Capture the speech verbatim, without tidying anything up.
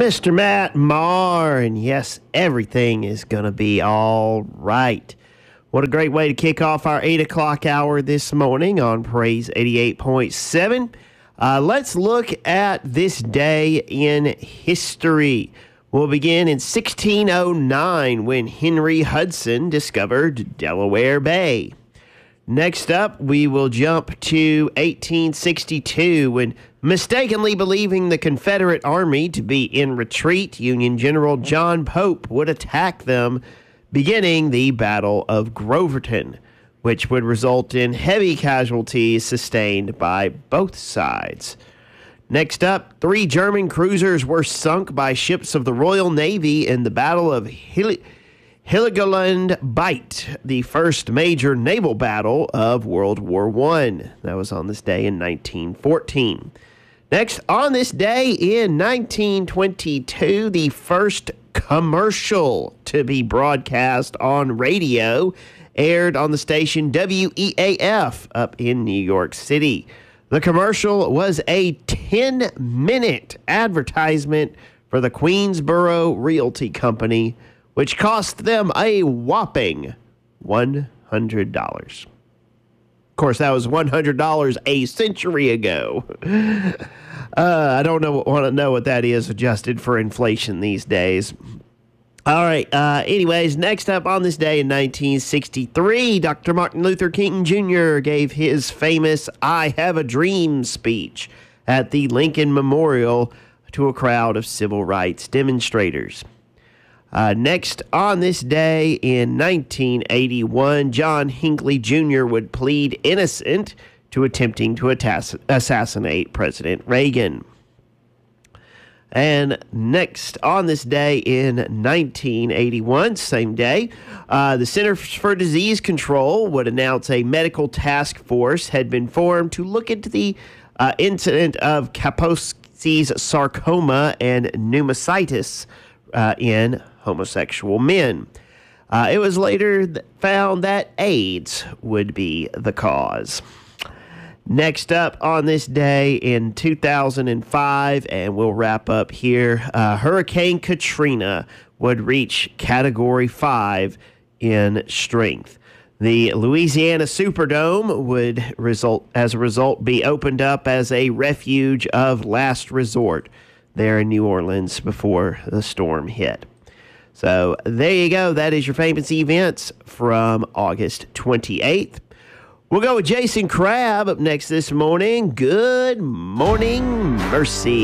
Mister Matt Maher, and yes, everything is going to be all right. What a great way to kick off our eight o'clock hour this morning on Praise eighty-eight point seven. Uh, let's look at this day in history. We'll begin in sixteen oh nine when Henry Hudson discovered Delaware Bay. Next up, we will jump to eighteen sixty-two when, mistakenly believing the Confederate Army to be in retreat, Union General John Pope would attack them, beginning the Battle of Groverton, which would result in heavy casualties sustained by both sides. Next up, three German cruisers were sunk by ships of the Royal Navy in the Battle of Hel- Heligoland Bight, the first major naval battle of World War One. That was on this day in nineteen fourteen. Next, on this day in nineteen twenty-two, the first commercial to be broadcast on radio aired on the station W E A F up in New York City. The commercial was a ten-minute advertisement for the Queensboro Realty Company, which cost them a whopping one hundred dollars. Of course, that was one hundred dollars a century ago. Uh, I don't know, want to know what that is adjusted for inflation these days. All right. Uh, anyways, next up on this day in nineteen sixty-three, Doctor Martin Luther King Junior gave his famous I Have a Dream speech at the Lincoln Memorial to a crowd of civil rights demonstrators. Uh, next on this day in nineteen eighty-one, John Hinckley Junior would plead innocent to attempting to attas- assassinate President Reagan. And next on this day in nineteen eighty-one, same day, uh, the Centers for Disease Control would announce a medical task force had been formed to look into the uh, incident of Kaposi's sarcoma and pneumocystis uh, in homosexual men. Uh, it was later th- found that AIDS would be the cause. Next up on this day in two thousand five, and we'll wrap up here, uh, Hurricane Katrina would reach Category five in strength. The Louisiana Superdome would result, as a result, be opened up as a refuge of last resort there in New Orleans before the storm hit. So there you go. That is your famous events from August twenty-eighth. We'll go with Jason Crabb up next this morning. Good morning, Mercy.